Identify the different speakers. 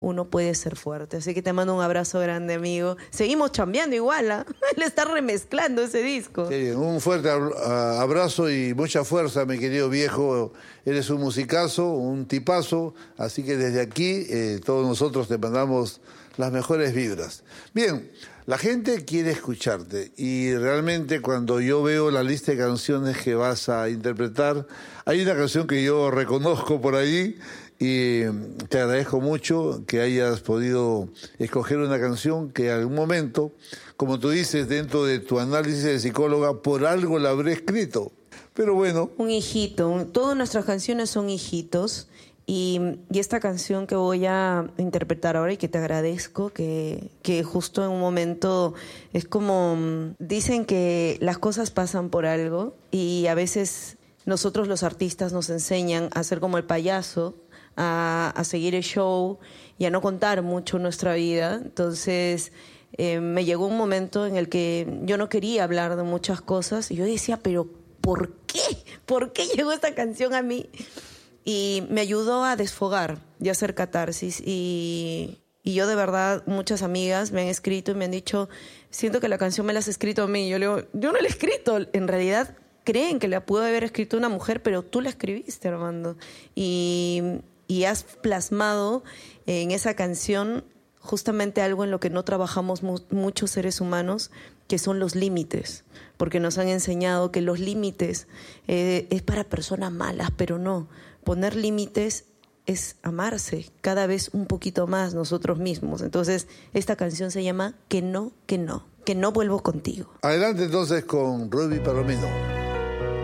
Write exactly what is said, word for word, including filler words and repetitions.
Speaker 1: uno puede ser fuerte. Así que te mando un abrazo grande, amigo. Seguimos chambeando igual, ¿ah? ¿eh? Él está remezclando ese disco.
Speaker 2: Sí, un fuerte abrazo y mucha fuerza, mi querido viejo. Eres un musicazo, un tipazo. Así que desde aquí, eh, todos nosotros te mandamos las mejores vibras. Bien, la gente quiere escucharte y realmente cuando yo veo la lista de canciones que vas a interpretar, hay una canción que yo reconozco por ahí y te agradezco mucho que hayas podido escoger una canción que en algún momento, como tú dices, dentro de tu análisis de psicóloga, por algo la habré escrito. Pero bueno.
Speaker 1: Un hijito, un, todas nuestras canciones son hijitos. Y, y esta canción que voy a interpretar ahora y que te agradezco, que, que justo en un momento es como, dicen que las cosas pasan por algo y a veces nosotros los artistas nos enseñan a ser como el payaso, a, a seguir el show y a no contar mucho nuestra vida. Entonces eh, me llegó un momento en el que yo no quería hablar de muchas cosas y yo decía, pero ¿por qué? ¿Por qué llegó esta canción a mí? Y me ayudó a desfogar y a hacer catarsis. Y, y yo de verdad, muchas amigas me han escrito y me han dicho, siento que la canción me la has escrito a mí. Yo le digo, yo no la he escrito. En realidad creen que la pudo haber escrito una mujer, pero tú la escribiste, Armando. Y, y has plasmado en esa canción justamente algo en lo que no trabajamos mu- muchos seres humanos, que son los límites. Porque nos han enseñado que los límites eh, es para personas malas, pero no. Poner límites es amarse cada vez un poquito más nosotros mismos. Entonces, esta canción se llama Que no, que no, que no vuelvo contigo.
Speaker 2: Adelante entonces con Ruby Palomino.